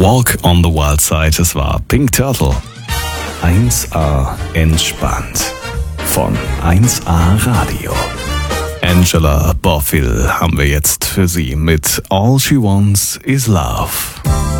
Walk on the Wild Side, es war Pink Turtle. 1A entspannt von 1A Radio. Angela Bofill haben wir jetzt für Sie mit All She Wants Is Love.